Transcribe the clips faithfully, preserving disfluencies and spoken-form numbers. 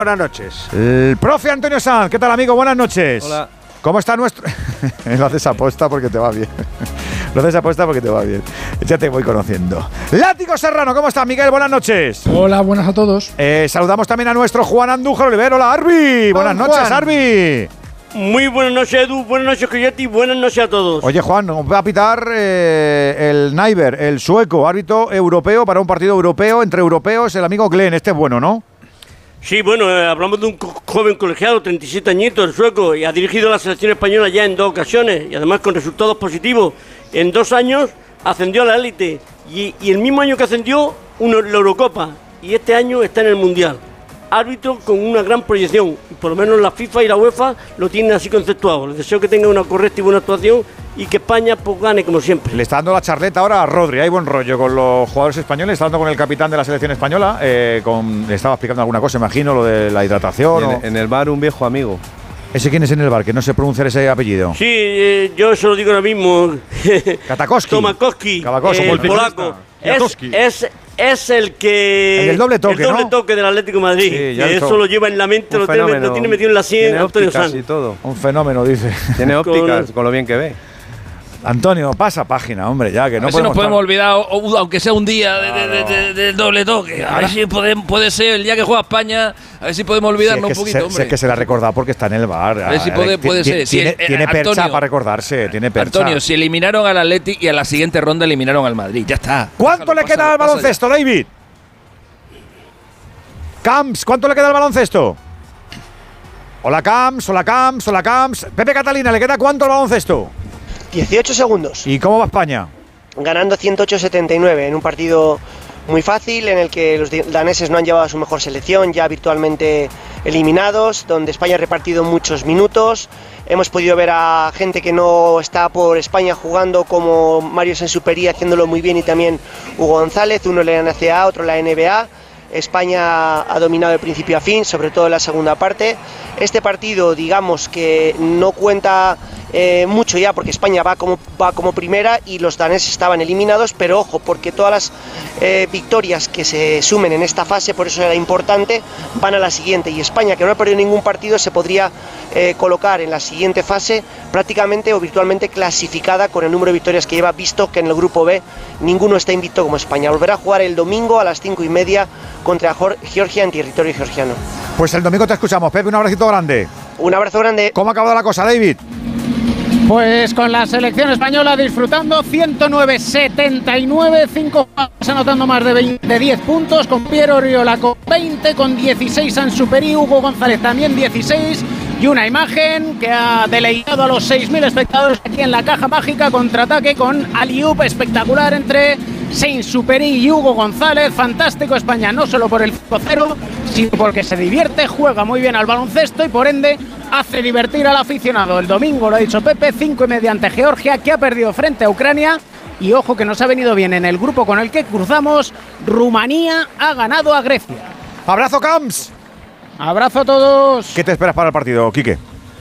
Buenas noches. El profe Antonio Sanz, ¿qué tal, amigo? Buenas noches. Hola. ¿Cómo está nuestro...? Lo haces aposta porque te va bien. Lo haces aposta porque te va bien. Ya te voy conociendo. Látigo Serrano, ¿cómo está, Miguel? Buenas noches. Hola, buenas a todos. Eh, saludamos también a nuestro Juan Andújar Oliver. Hola, Arbi. Buenas Juan. noches, Arbi. Muy buenas noches, Edu. Buenas noches, Coyote. Buenas noches a todos. Oye, Juan, va a pitar eh, el Naiber, el sueco, árbitro europeo para un partido europeo, entre europeos, el amigo Glenn. Este es bueno, ¿no? Sí, bueno, eh, hablamos de un co- joven colegiado, treinta y siete añitos, el sueco, y ha dirigido a la selección española ya en dos ocasiones, y además con resultados positivos. En dos años ascendió a la élite, y, y el mismo año que ascendió, uno, la Eurocopa, y este año está en el Mundial. Árbitro con una gran proyección, y por lo menos la FIFA y la UEFA lo tienen así conceptuado. Les deseo que tenga una correcta y buena actuación y que España pues gane como siempre. Le está dando la charleta ahora a Rodri. Hay buen rollo con los jugadores españoles. Está hablando con el capitán de la selección española. Eh, con, le estaba explicando alguna cosa, imagino, lo de la hidratación. En, o... en el bar un viejo amigo. ¿Ese quién es en el bar? Que no sé pronunciar ese apellido. Sí, eh, yo se lo digo ahora mismo. Katakowski. Tomakowski, Katakowski, eh, el como el polaco. Es, es, es el que... El del doble toque, El doble ¿no? toque del Atlético de Madrid. Sí, ya que lo eso lo lleva en la mente, Un lo tiene, fenómeno. lo tiene metido en la sien, Tiene Antonio ópticas Sanz. y todo. Un fenómeno, dice. Tiene ópticas, Con- con lo bien que ve. Antonio, pasa página, hombre, ya que A no ver si nos podemos estar- olvidar, o- o- aunque sea un día de- de- de- de- del doble toque. A ver si podemos, puede ser el día que juega España, a ver si podemos Sí, olvidarnos es que un poquito, se, hombre. es que se la ha recordado porque está en el bar. A ver si Ah, puede- ti- puede ti- ser. Si Tiene, el- tiene eh, percha Antonio- para recordarse, tiene percha. Antonio, si eliminaron al Athletic y a la siguiente ronda eliminaron al Madrid, ya está. ¿Cuánto Déjalo, le queda pasa- al pasa baloncesto, David? Camps, ¿cuánto le queda al baloncesto? Hola, Camps, hola, Camps, hola, Camps. Pepe Catalina, ¿le queda cuánto al baloncesto? dieciocho segundos. ¿Y cómo va España? Ganando ciento ocho a setenta y nueve en un partido muy fácil en el que los daneses no han llevado a su mejor selección, ya virtualmente eliminados, donde España ha repartido muchos minutos. Hemos podido ver a gente que no está por España jugando, como Mario Sensuperi haciéndolo muy bien, y también Hugo González, uno en la N C A A, otro en la N B A. España ha dominado de principio a fin, sobre todo en la segunda parte. Este partido, digamos que no cuenta eh, mucho ya, porque España va como, va como primera y los daneses estaban eliminados, pero ojo, porque todas las eh, victorias que se sumen en esta fase, por eso era importante, van a la siguiente, y España, que no ha perdido ningún partido, se podría eh, colocar en la siguiente fase prácticamente o virtualmente clasificada con el número de victorias que lleva, visto que en el grupo B ninguno está invicto como España. Volverá a jugar el domingo a las cinco y media contra Georgia en territorio georgiano. Pues el domingo te escuchamos, Pepe, un abracito grande. Un abrazo grande. ¿Cómo ha acabado la cosa, David? Pues con la selección española disfrutando, ciento nueve a setenta y nueve, cinco anotando más de, veinte, de diez puntos, con Piero Oriola con veinte, con dieciséis Sensuperi, Hugo González también dieciséis, y una imagen que ha deleitado a los seis mil espectadores aquí en la Caja Mágica, contraataque con alley-oop espectacular entre Sensuperi y Hugo González. Fantástico España, no solo por el cinco cero, sino porque se divierte, juega muy bien al baloncesto y por ende hace divertir al aficionado. El domingo, lo ha dicho Pepe, cinco y media ante Georgia, que ha perdido frente a Ucrania. Y ojo que nos ha venido bien en el grupo con el que cruzamos. Rumanía ha ganado a Grecia. ¡Abrazo, Camps! Abrazo a todos. ¿Qué te esperas para el partido, Quique?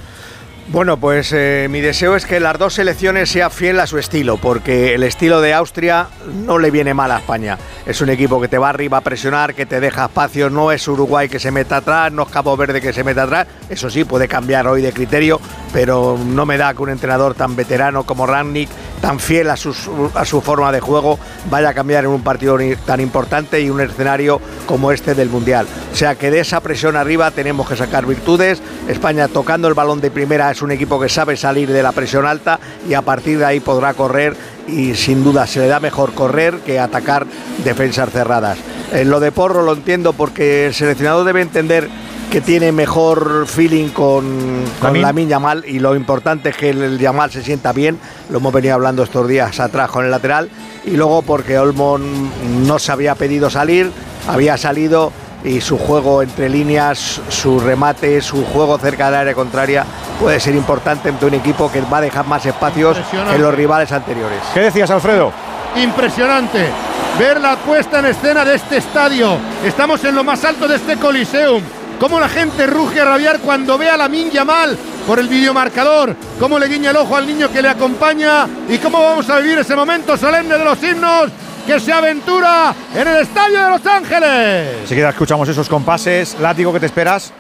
Bueno, pues eh, mi deseo es que las dos selecciones sean fieles a su estilo, porque el estilo de Austria no le viene mal a España. Es un equipo que te va arriba a presionar, que te deja espacios, no es Uruguay que se meta atrás, no es Cabo Verde que se meta atrás. Eso sí, puede cambiar hoy de criterio, pero no me da que un entrenador tan veterano como Rangnick, tan fiel a, sus, a su forma de juego, vaya a cambiar en un partido tan importante y un escenario como este del Mundial. O sea que de esa presión arriba tenemos que sacar virtudes. España tocando el balón de primera es un equipo que sabe salir de la presión alta y a partir de ahí podrá correr, y sin duda se le da mejor correr que atacar defensas cerradas. Eh, lo de Porro lo entiendo, porque el seleccionador debe entender que tiene mejor feeling con, con Lamine Yamal, y lo importante es que el, el Yamal se sienta bien. Lo hemos venido hablando estos días atrás con el lateral, y luego porque Olmo no se había pedido salir, había salido, y su juego entre líneas, su remate, su juego cerca del área contraria puede ser importante ante un equipo que va a dejar más espacios que los rivales anteriores. ¿Qué decías, Alfredo? Impresionante ver la puesta en escena de este estadio. Estamos en lo más alto de este Coliseum. Cómo la gente ruge a rabiar cuando ve a Lamine Yamal por el videomarcador, cómo le guiña el ojo al niño que le acompaña, y cómo vamos a vivir ese momento solemne de los himnos que se aventura en el estadio de Los Ángeles. Enseguida escuchamos esos compases. Látigo, ¿qué te esperas?